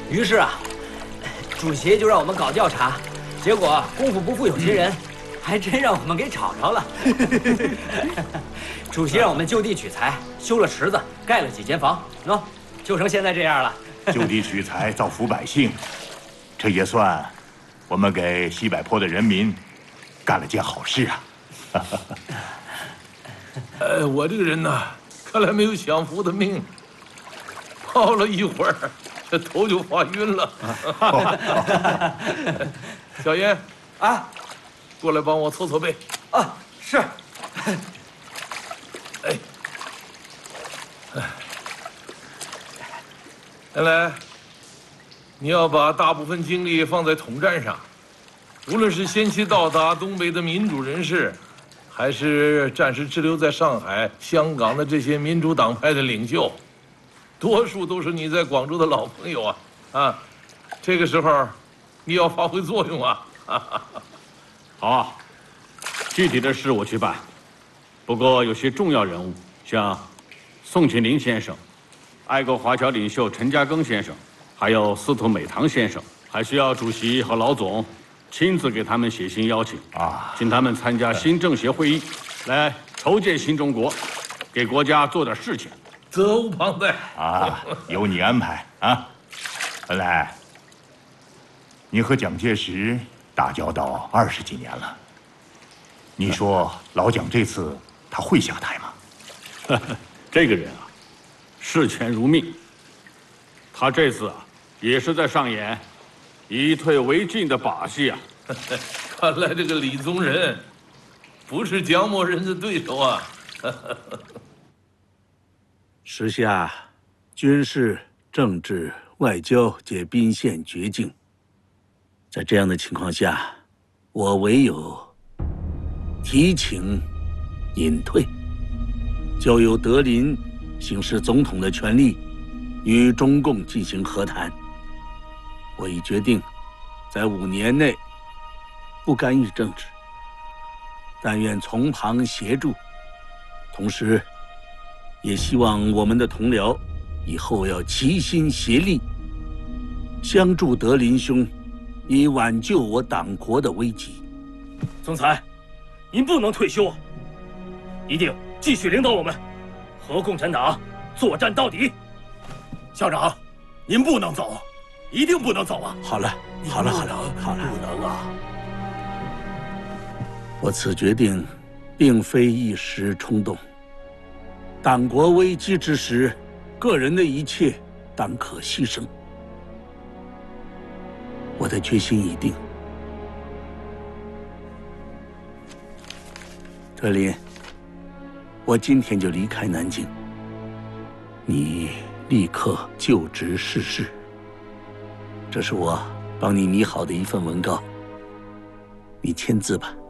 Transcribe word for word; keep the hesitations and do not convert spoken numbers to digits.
于是啊，主席就让我们搞调查，结果功夫不负有心人，还真让我们给找着了。主席让我们就地取材，修了池子，盖了几间房，喏，就成现在这样了。 就地取材，造福百姓，这也算我们给西柏坡的人民干了件好事啊。 呃，我这个人呢，看来没有享福的命，泡了一会儿，这头就发晕了。小燕， 啊， 过来帮我搓搓背。 啊，是。 哎，来来，你要把大部分精力放在统战上，无论是先期到达东北的民主人士，还是暂时滞留在上海、香港的这些民主党派的领袖，多数都是你在广州的老朋友啊！啊，这个时候你要发挥作用啊！ 好啊，具体的事我去办。不过有些重要人物，像宋庆龄先生、爱国华侨领袖陈嘉庚先生，还有司徒美堂先生，还需要主席和老总亲自给他们写信邀请啊，请他们参加新政协会议，来筹建新中国，给国家做点事情。 责无旁贷啊，由你安排啊。文莱，你和蒋介石打交道二十几年了，你说老蒋这次他会下台吗？ 这个人啊，视权如命。他这次啊，也是在上演以退为进的把戏啊。 看来这个李宗仁不是蒋某人的对手啊。 时下军事、政治、外交皆兵陷绝境，在这样的情况下，我唯有提请隐退，交由德林行使总统的权力，与中共进行和谈。我已决定，在五年内不干预政治，但愿从旁协助，同时也希望我们的同僚以后要齐心协力，相助德林兄，以挽救我党国的危机。 总裁，您不能退休啊，一定继续领导我们，和共产党作战到底。 校长，您不能走，一定不能走啊！ 好了，好了，好了，好了， 不能啊！ 我此决定，并非一时冲动。党国危机之时，个人的一切当可牺牲。我的决心已定。德林，我今天就离开南京，你立刻就职逝世。这是我帮你拟好的一份文告，你签字吧。